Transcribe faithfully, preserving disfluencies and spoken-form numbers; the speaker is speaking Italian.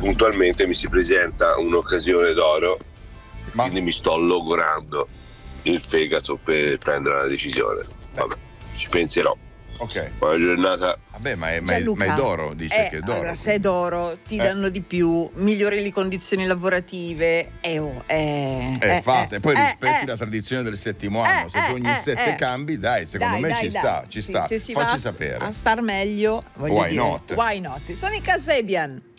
puntualmente mi si presenta un'occasione d'oro, Ma... quindi mi sto logorando il fegato per prendere una decisione. Vabbè, ci penserò. Ok. Buona giornata. Vabbè, ma è, ma è, ma è d'oro, dice eh, che è d'oro. Allora, se è d'oro ti Eh. danno di più, migliori le condizioni lavorative. Eh, oh, eh, Eh, eh, fate, eh, poi eh, rispetti eh. la tradizione del settimo anno. Eh, Se tu ogni eh, sette eh. cambi, dai, secondo Dai, me dai, ci dai. sta, ci Sì, sta. se si Facci va sapere. a star meglio, voglio Why dire, not? why not? Sono i Kasabian.